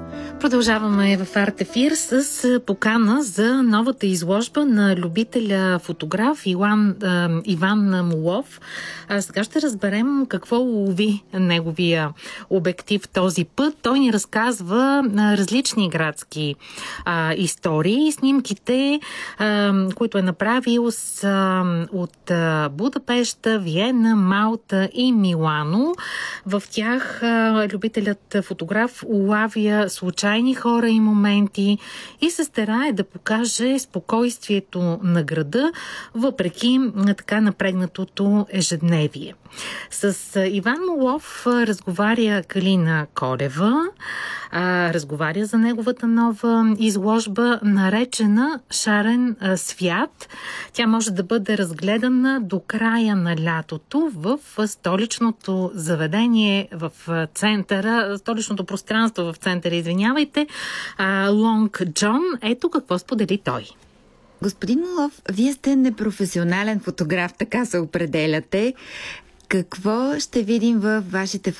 Продължаваме в Арт Ефир с покана за новата изложба на любителя фотограф Иван Молов. Сега ще разберем какво лови неговия обектив този път. Той ни разказва различни градски истории. Снимките, които е направил от Будапеща, Виена, Малта и Милано. В тях любителят фотограф улавя случайни хора и моменти и се старае да покаже спокойствието на града, въпреки така напрегнатото ежедневие. С Иван Молов разговаря Калина Колева, разговаря за неговата нова изложба, наречена Шарен свят. Тя може да бъде разгледана до края на лятото в столичното заведение в центъра, столичното пространство в центъра, извинявайте, Лонг Джон. Ето какво сподели той. Господин Молов, вие сте непрофесионален фотограф, така се определяте. Какво ще видим във вашите